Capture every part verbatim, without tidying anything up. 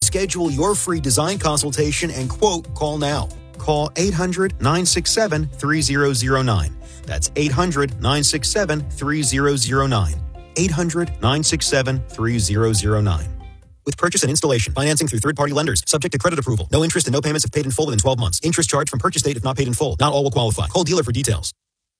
schedule your free design consultation and quote, call now. Call eight hundred, nine six seven, three zero zero nine. That's eight hundred, nine six seven, three zero zero nine. eight hundred, nine six seven, three zero zero nine. With purchase and installation, financing through third-party lenders, subject to credit approval. No interest and no payments if paid in full within twelve months. Interest charged from purchase date if not paid in full. Not all will qualify. Call dealer for details.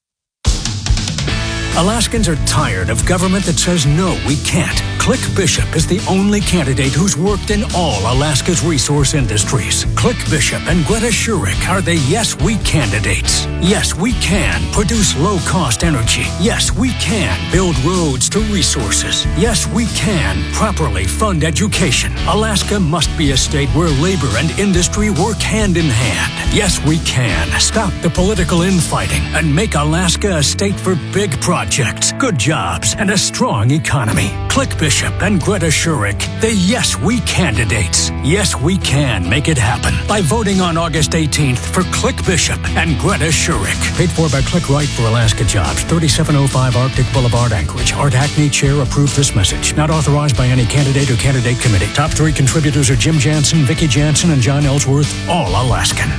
Alaskans are tired of government that says, no, we can't. Click Bishop is the only candidate who's worked in all Alaska's resource industries. Click Bishop and Greta Shurik are the Yes We candidates. Yes, we can produce low-cost energy. Yes, we can build roads to resources. Yes, we can properly fund education. Alaska must be a state where labor and industry work hand in hand. Yes, we can stop the political infighting and make Alaska a state for big projects, good jobs, and a strong economy. Click Bishop and Greta Shurik, the Yes We candidates. Yes, we can make it happen by voting on August eighteenth for Click Bishop and Greta Shurik. Paid for by Click Right for Alaska Jobs, thirty-seven oh five Arctic Boulevard, Anchorage. Art Hackney Chair approved this message. Not authorized by any candidate or candidate committee. Top three contributors are Jim Jansen, Vicki Jansen, and John Ellsworth, all Alaskan.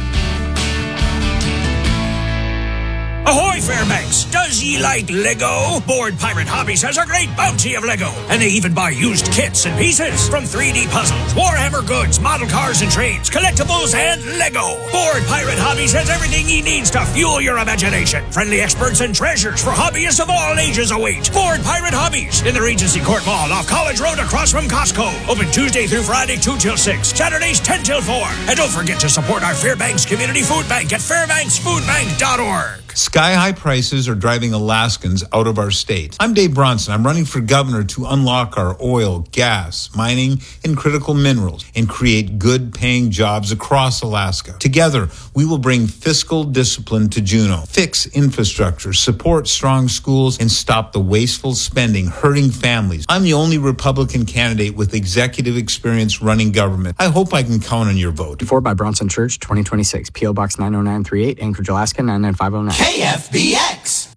Ahoy, Fairbanks! Does ye like Lego? Board Pirate Hobbies has a great bounty of Lego, and they even buy used kits and pieces from three D puzzles, Warhammer goods, model cars and trains, collectibles, and Lego. Board Pirate Hobbies has everything he needs to fuel your imagination. Friendly experts and treasures for hobbyists of all ages await. Board Pirate Hobbies in the Regency Court Mall off College Road across from Costco. Open Tuesday through Friday, two till six, Saturdays, ten till four. And don't forget to support our Fairbanks Community Food Bank at fairbanks food bank dot org. Sky-high prices are driving Alaskans out of our state. I'm Dave Bronson. I'm running for governor to unlock our oil, gas, mining, and critical minerals and create good-paying jobs across Alaska. Together, we will bring fiscal discipline to Juneau, fix infrastructure, support strong schools, and stop the wasteful spending hurting families. I'm the only Republican candidate with executive experience running government. I hope I can count on your vote. Before by Bronson Church, twenty twenty-six, P O Box nine oh nine three eight, Anchorage, Alaska, nine nine five oh nine. K F B X.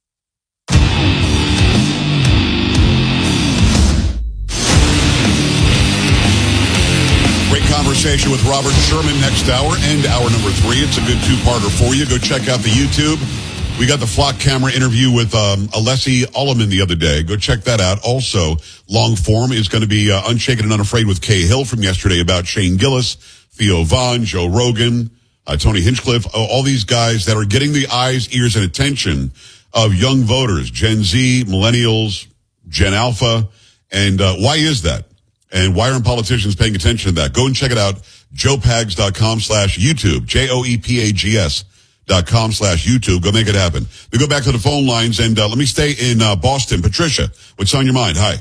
Great conversation with Robert Sherman next hour and hour number three. It's a good two-parter for you. Go check out the YouTube. We got the flock camera interview with um, Alessi Alleman the other day. Go check that out. Also, long form is going to be uh, Unshaken and Unafraid with Kay Hill from yesterday about Shane Gillis, Theo Vaughn, Joe Rogan, Uh, Tony Hinchcliffe, all these guys that are getting the eyes, ears, and attention of young voters, Gen Z, millennials, Gen Alpha. And uh, why is that? And why aren't politicians paying attention to that? Go and check it out, joepags.com slash YouTube, J O E P A G S dot com slash YouTube. Go make it happen. We go back to the phone lines, and uh, let me stay in uh, Boston. Patricia, what's on your mind? Hi.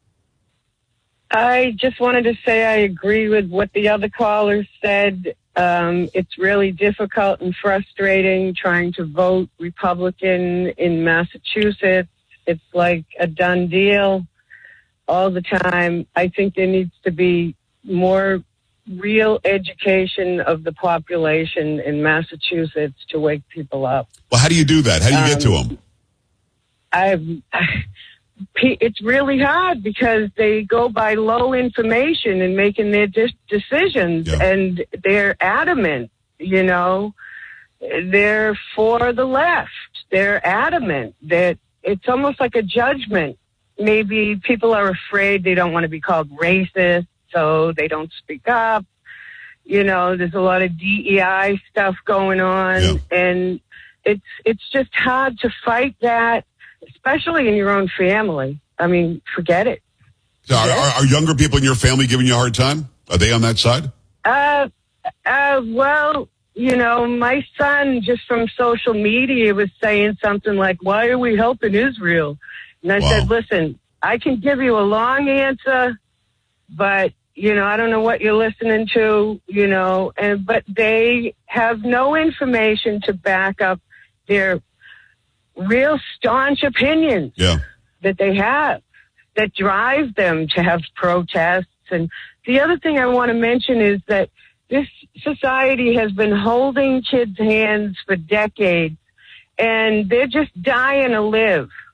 I just wanted to say I agree with what the other callers said. Um, it's really difficult and frustrating trying to vote Republican in Massachusetts. It's like a done deal all the time. I think there needs to be more real education of the population in Massachusetts to wake people up. Well, how do you do that? How do you um, get to them? I've... It's really hard because they go by low information in making their de- decisions, yeah. And they're adamant, you know, they're for the left. They're adamant that it's almost like a judgment. Maybe people are afraid they don't want to be called racist, so they don't speak up. You know, there's a lot of D E I stuff going on, yeah. And it's it's just hard to fight that. Especially in your own family. I mean, forget it. So are, are, are younger people in your family giving you a hard time? Are they on that side? Uh, uh, well, you know, my son, just from social media, was saying something like, why are we helping Israel? And I wow. said, listen, I can give you a long answer, but, you know, I don't know what you're listening to, you know, and but they have no information to back up their real staunch opinions yeah. that they have that drive them to have protests. And the other thing I want to mention is that this society has been holding kids' hands for decades, and they're just dying to live.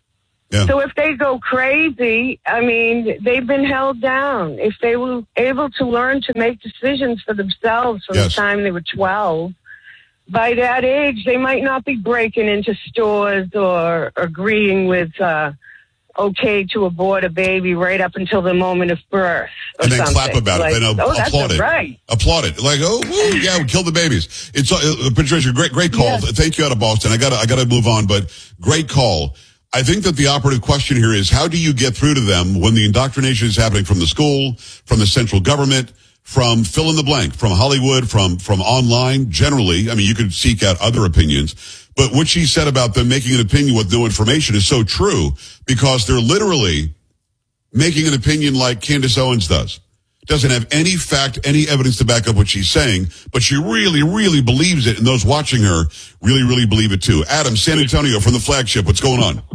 Yeah. So if they go crazy, I mean, they've been held down. If they were able to learn to make decisions for themselves from Yes. the time they were twelve, by that age, they might not be breaking into stores or agreeing with uh, okay to abort a baby right up until the moment of birth. Or And then something. clap about like, it and uh, oh, that's applaud it. right. Applaud it. Like, oh, woo, yeah, we killed the babies. It's uh, Patricia, great, great call. Yes. Thank you out of Boston. I gotta, I gotta move on, but great call. I think that the operative question here is, how do you get through to them when the indoctrination is happening from the school, from the central government, from fill in the blank, from Hollywood, from, from online, generally? I mean, you could seek out other opinions, but what she said about them making an opinion with no information is so true, because they're literally making an opinion like Candace Owens does. Doesn't have any fact, any evidence to back up what she's saying, but she really, really believes it, and those watching her really, really believe it too. Adam, San Antonio from the Flagship, what's going on?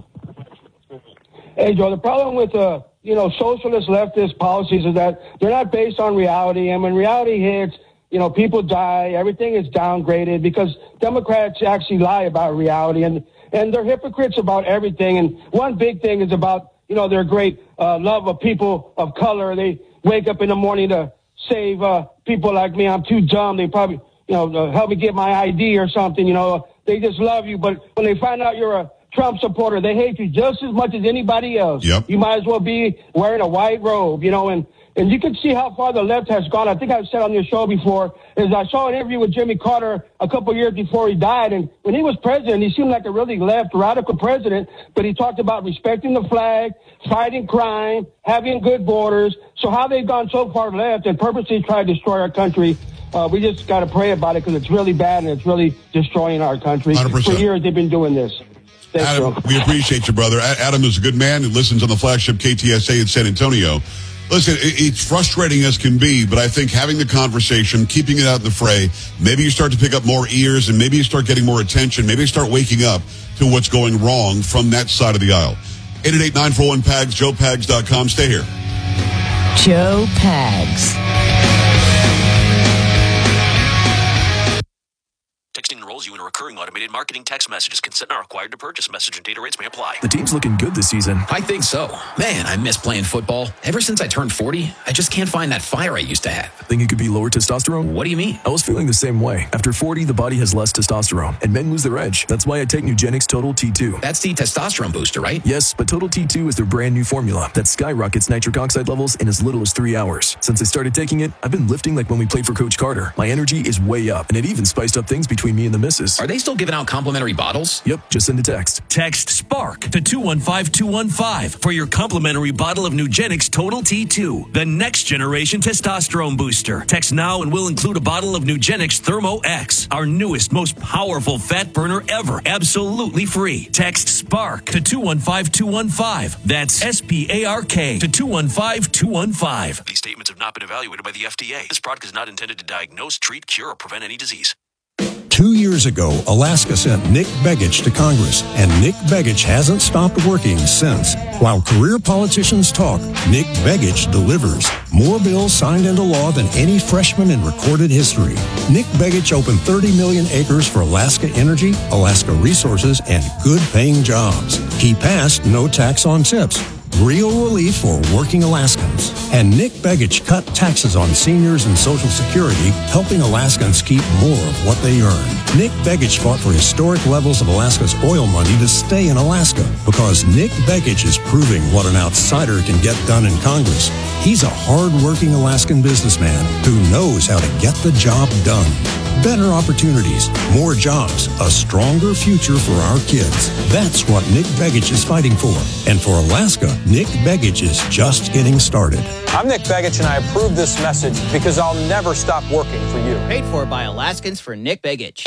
Hey, Joe, the problem with, uh, you know, socialist leftist policies is that they're not based on reality. And when reality hits, you know, people die, everything is downgraded because Democrats actually lie about reality. And, and they're hypocrites about everything. And one big thing is about, you know, their great uh, love of people of color. They wake up in the morning to save uh, people like me. I'm too dumb. They probably, you know, uh, help me get my I D or something. You know, they just love you. But when they find out you're a Trump supporter, they hate you just as much as anybody else. Yep. You might as well be wearing a white robe, you know, and, and you can see how far the left has gone. I think I've said on your show before, is I saw an interview with Jimmy Carter a couple years before he died, and when he was president, he seemed like a really left, radical president, but he talked about respecting the flag, fighting crime, having good borders. So how they've gone so far left and purposely tried to destroy our country, uh, we just got to pray about it because it's really bad and it's really destroying our country. one hundred percent. For years they've been doing this. Thanks, Adam, Joe. we appreciate you, brother. A- Adam is a good man and listens on the Flagship K T S A in San Antonio. Listen, it, it's frustrating as can be, but I think having the conversation, keeping it out in the fray, maybe you start to pick up more ears and maybe you start getting more attention. Maybe you start waking up to what's going wrong from that side of the aisle. eight eight eight, nine four one, P A G S, joe pags dot com. Stay here. Joe Pags. Texting enrolls you in a recurring automated marketing text messages. Consent not required to purchase. Message and data rates may apply. The team's looking good this season. I think so. Man, I miss playing football. Ever since I turned forty, I just can't find that fire I used to have. Think it could be lower testosterone? What do you mean? I was feeling the same way. After forty, the body has less testosterone, and men lose their edge. That's why I take Nugenix Total T two. That's the testosterone booster, right? Yes, but Total T two is their brand new formula that skyrockets nitric oxide levels in as little as three hours. Since I started taking it, I've been lifting like when we played for Coach Carter. My energy is way up, and it even spiced up things between me and the missus. Are they still giving out complimentary bottles? Yep, just send a text. Text SPARK to two one five two one five for your complimentary bottle of Nugenix Total T two, the next generation testosterone booster. Text now and we'll include a bottle of Nugenix Thermo X, our newest, most powerful fat burner ever, absolutely free. Text SPARK to two one five two one five. That's S P A R K to two one five two one five. These statements have not been evaluated by the F D A. This product is not intended to diagnose, treat, cure, or prevent any disease. Two years ago, Alaska sent Nick Begich to Congress, and Nick Begich hasn't stopped working since. While career politicians talk, Nick Begich delivers. More bills signed into law than any freshman in recorded history. Nick Begich opened thirty million acres for Alaska energy, Alaska resources, and good-paying jobs. He passed no tax on tips. Real relief for working Alaskans. And Nick Begich cut taxes on seniors and Social Security, helping Alaskans keep more of what they earn. Nick Begich fought for historic levels of Alaska's oil money to stay in Alaska because Nick Begich is proving what an outsider can get done in Congress. He's a hard-working Alaskan businessman who knows how to get the job done. Better opportunities, more jobs, a stronger future for our kids. That's what Nick Begich is fighting for. And for Alaska, Nick Begich is just getting started. I'm Nick Begich, and I approve this message because I'll never stop working for you. Paid for by Alaskans for Nick Begich.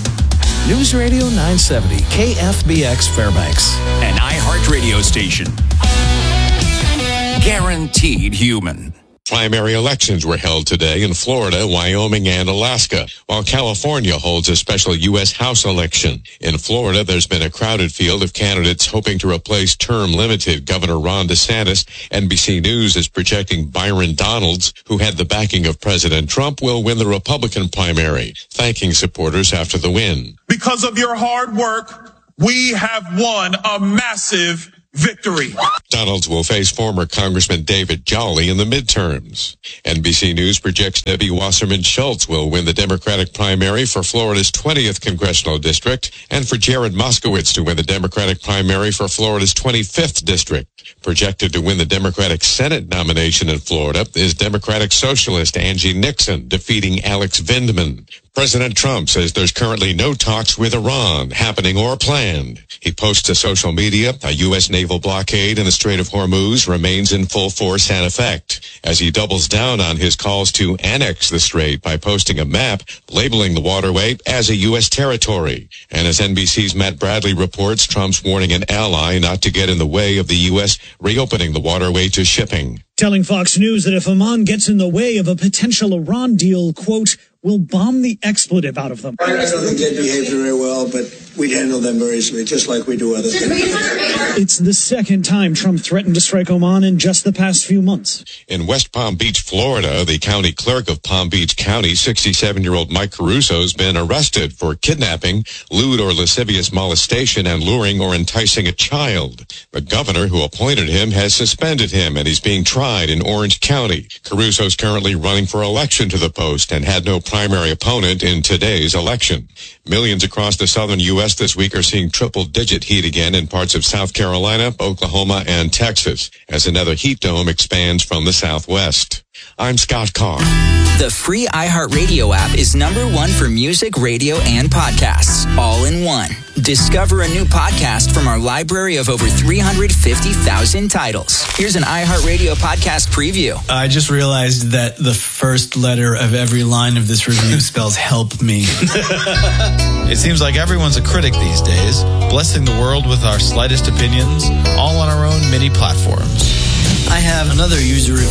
News Radio nine seventy, K F B X Fairbanks. An iHeartRadio station. Guaranteed human. Primary elections were held today in Florida, Wyoming, and Alaska, while California holds a special U S House election. In Florida, there's been a crowded field of candidates hoping to replace term-limited Governor Ron DeSantis. N B C News is projecting Byron Donalds, who had the backing of President Trump, will win the Republican primary, thanking supporters after the win. Because of your hard work, we have won a massive victory. McDonald's will face former Congressman David Jolly in the midterms. N B C News projects Debbie Wasserman Schultz will win the Democratic primary for Florida's twentieth congressional district and for Jared Moskowitz to win the Democratic primary for Florida's twenty-fifth district. Projected to win the Democratic Senate nomination in Florida is Democratic Socialist Angie Nixon, defeating Alex Vindman. President Trump says there's currently no talks with Iran happening or planned. He posts to social media a U S naval blockade in the Strait of Hormuz remains in full force and effect, as he doubles down on his calls to annex the strait by posting a map labeling the waterway as a U S territory. And as N B C's Matt Bradley reports, Trump's warning an ally not to get in the way of the U S reopening the waterway to shipping. Telling Fox News that if Oman gets in the way of a potential Iran deal, quote, we'll bomb the expletive out of them. I don't think they behaved very well, but we'd handle them very easily, just like we do other things. It's the second time Trump threatened to strike Oman in just the past few months. In West Palm Beach, Florida, the county clerk of Palm Beach County, sixty-seven-year-old Mike Caruso, has been arrested for kidnapping, lewd or lascivious molestation, and luring or enticing a child. The governor who appointed him has suspended him, and he's being tried in Orange County. Caruso's currently running for election to the post and had no primary opponent in today's election. Millions across the southern U S this week are seeing triple-digit heat again in parts of South Carolina, Oklahoma, and Texas as another heat dome expands from the southwest. I'm Scott Carr. The free iHeartRadio app is number one for music, radio, and podcasts, all in one. Discover a new podcast from our library of over three hundred fifty thousand titles. Here's an iHeartRadio podcast preview. I just realized that the first letter of every line of this review spells help me. It seems like everyone's a critic these days, blessing the world with our slightest opinions, all on our own mini platforms. I have another user review.